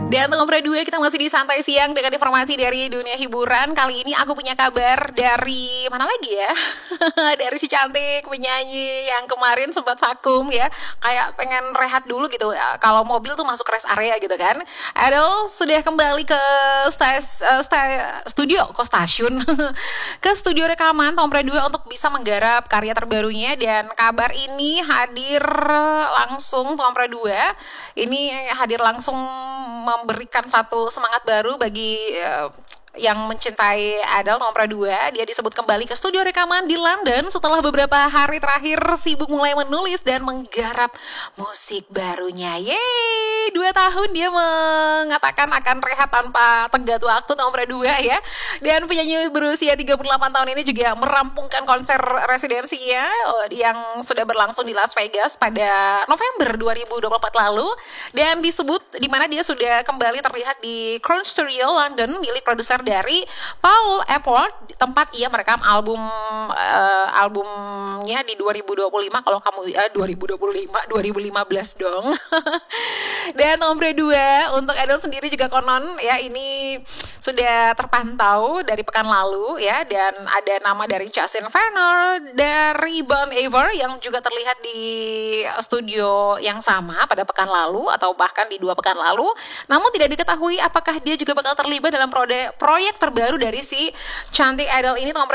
Dan untuk nomor 2 kita masih di Santai Siang dengan informasi dari dunia hiburan. Kali ini aku punya kabar dari mana lagi ya? Dari si cantik penyanyi yang kemarin sempat vakum ya. Kayak pengen rehat dulu gitu. Kalau mobil tuh masuk rest area gitu kan. Adele sudah kembali ke studio, ke stasiun. Ke studio rekaman nomor 2 untuk bisa menggarap karya terbarunya. Dan kabar ini hadir langsung nomor 2. Ini hadir langsung memberikan satu semangat baru bagi yang mencintai Adele nomor 2. Dia disebut kembali ke studio rekaman di London setelah beberapa hari terakhir sibuk mulai menulis dan menggarap musik barunya. Yeay, 2 tahun dia mengatakan akan rehat tanpa tenggat waktu nomor 2 ya. Dan penyanyi berusia 38 tahun ini juga merampungkan konser residensinya yang sudah berlangsung di Las Vegas pada November 2024 lalu. Dan disebut di mana dia sudah kembali terlihat di Crown Studio London milik produser dari Paul Epworth, tempat ia merekam albumnya di 2025. Kalau kamu 2015 dong. Dan nomor 2 untuk Adele sendiri juga konon ya ini sudah terpantau dari pekan lalu ya, dan ada nama dari Justin Vernon dari Bon Iver yang juga terlihat di studio yang sama pada pekan lalu atau bahkan di 2 pekan lalu. Namun tidak diketahui apakah dia juga bakal terlibat dalam proyek terbaru dari si cantik Adele ini.